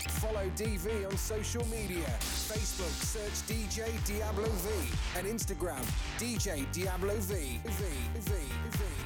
Follow DV on social media. Facebook, search DJ Diablo V, and Instagram, DJ Diablo V.